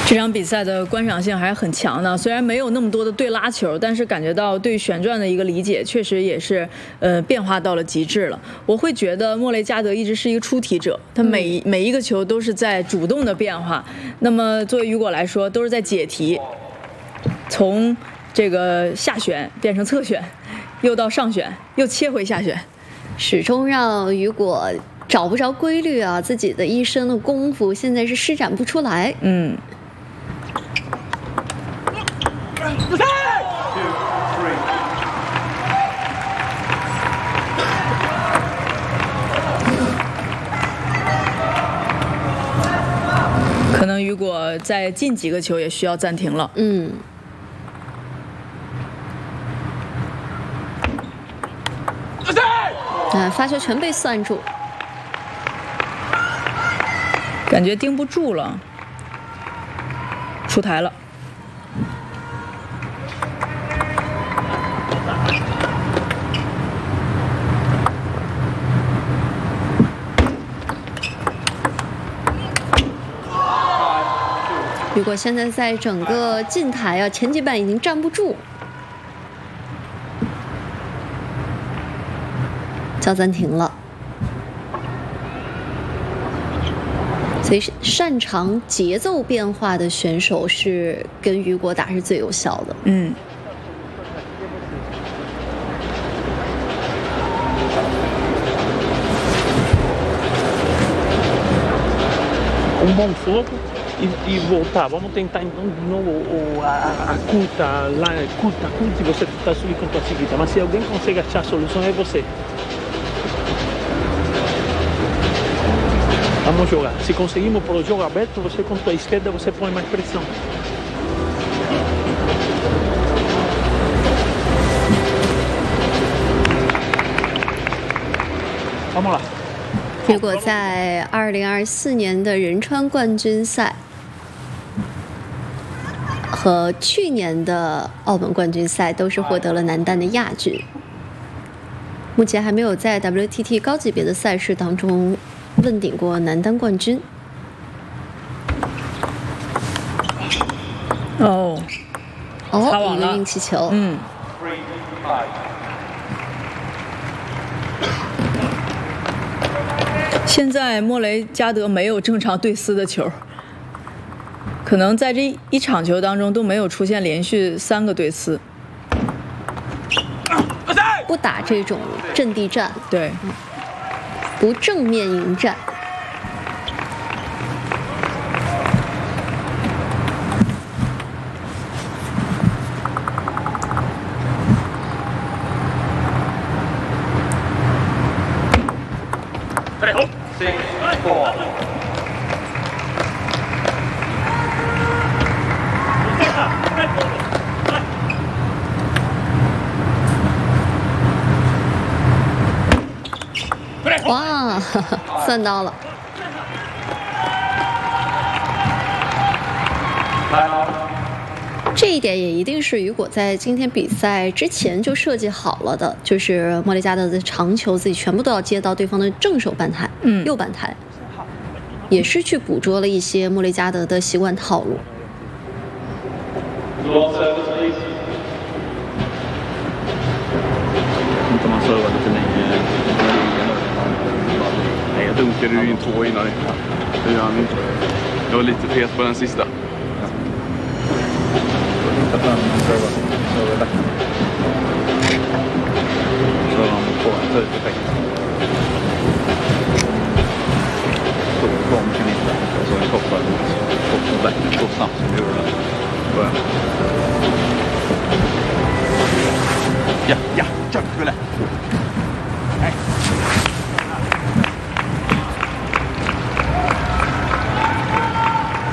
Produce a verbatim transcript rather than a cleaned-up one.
这场比赛的观赏性还是很强的，虽然没有那么多的对拉球，但是感觉到对旋转的一个理解确实也是呃变化到了极致了。我会觉得莫雷加德一直是一个出题者，他每、嗯、每一个球都是在主动的变化。那么作为雨果来说，都是在解题，从这个下旋变成侧旋，又到上旋，又切回下旋， 始终让雨果找不着规律啊，自己的一身的功夫现在是施展不出来。 嗯。可能雨果再进几个球也需要暂停了。 嗯。啊，发球全被算住， 感觉盯不住了，出台了。 雨果现在在整个近台啊，前几板已经站不住，叫暂停了。所以擅长节奏变化的选手是跟雨果打是最有效的。 嗯。 Um bom soco e, e voltar. Vamos tentar então de novo o, a, a curta, lá, curta, curta e você tentar subir com tua seguida. Mas se alguém consegue achar a solução é você. Vamos jogar. Se conseguimos pelo jogo aberto, você com tua esquerda você põe mais pressão. Vamos lá. 雨果在二零二四年的仁川冠军赛和去年的澳门冠军赛都是获得了男单的亚军，目前还没有在 W T T 高级别的赛事当中问鼎过男单冠军。 哦， 哦，一个运气球。 嗯。现在莫雷加德没有正常对丝的球，可能在这一场球当中都没有出现连续三个对丝。 不打这种阵地战， 对， 不正面迎战。哇，算到了。这一点也一定是雨果在今天比赛之前就设计好了的，就是莫雷加德的长球自己全部都要接到对方的正手半台， 嗯， 右半台，也是去捕捉了一些莫雷加德的习惯套路。 dunkade ju in två innan. Det gör han inte. Jag var lite fet på den sista. Ta fram en server. Server backen. Så har de på en höjd effekt. Så kom kan inte. Och så en koppar. Koppar backen så snabbt som vi gjorde den. Början. Ja, ja, kör, Kulle.